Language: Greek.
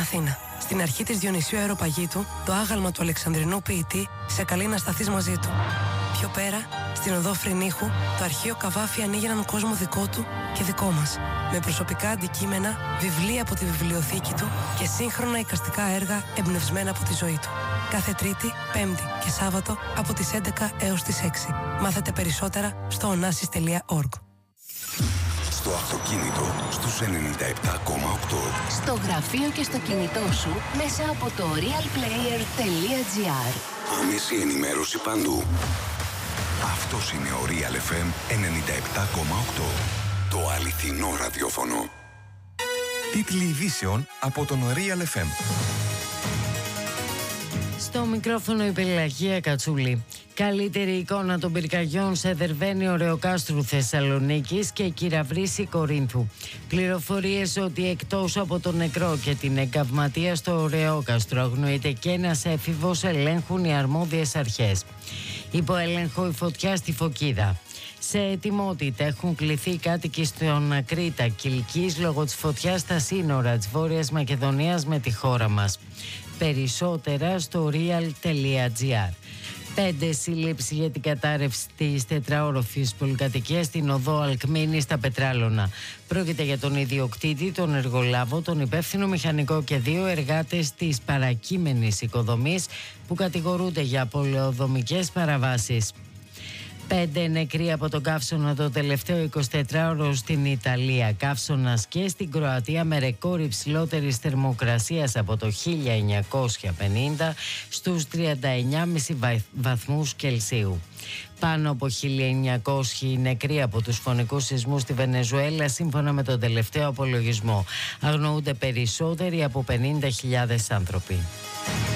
Αθήνα. Στην αρχή της Διονυσίου Αεροπαγήτου, το άγαλμα του Αλεξανδρινού ποιητή σε καλεί να σταθείς μαζί του. Πιο πέρα, στην οδό Φρυνίχου, το αρχείο Καβάφη ανοίγει έναν κόσμο δικό του και δικό μας. Με προσωπικά αντικείμενα, βιβλία από τη βιβλιοθήκη του και σύγχρονα εικαστικά έργα εμπνευσμένα από τη ζωή του. Κάθε Τρίτη, Πέμπτη και Σάββατο από τις 11 έως τις 6. Μάθετε περισσότερα στο onassis.org. Στο αυτοκίνητο στους 97,8. Στο γραφείο και στο κινητό σου μέσα από το realplayer.gr. Άμεση ενημέρωση παντού. Αυτός είναι ο Real FM 97,8. Το αληθινό ραδιόφωνο. Τίτλοι ειδήσεων από τον Real FM. Στο μικρόφωνο η Πελαγία Κατσούλη. Καλύτερη εικόνα των πυρκαγιών σε Δερβαίνιο Ρεοκάστρου Θεσσαλονίκης και Κυραυρίσι Κορίνθου. Πληροφορίες ότι εκτός από τον νεκρό και την εγκαυματία στο Ρεόκαστρο αγνοείται και ένας έφηβος, ελέγχουν οι αρμόδιες αρχές. Υπό έλεγχο η φωτιά στη Φωκίδα. Σε ετοιμότητα έχουν κληθεί οι κάτοικοι στον Ακρίτα Κιλκής λόγω της φωτιάς στα σύνορα της Βόρειας Μακεδονίας με τη χώρα μας. Περισσότερα στο real.gr. 5 σύλληψη για την κατάρρευση της τετραόροφης πολυκατοικίας στην οδό Αλκμίνη στα Πετράλωνα. Πρόκειται για τον ιδιοκτήτη, τον εργολάβο, τον υπεύθυνο μηχανικό και 2 εργάτες της παρακείμενης οικοδομής που κατηγορούνται για πολεοδομικές παραβάσεις. 5 νεκροί από τον καύσωνα το τελευταίο 24ωρο στην Ιταλία. Καύσωνας και στην Κροατία με ρεκόρ υψηλότερης θερμοκρασίας από το 1950 στους 39,5 βαθμούς Κελσίου. Πάνω από 1.900 νεκροί από τους φωνικούς σεισμούς στη Βενεζουέλα σύμφωνα με τον τελευταίο απολογισμό. Αγνοούνται περισσότεροι από 50.000 άνθρωποι.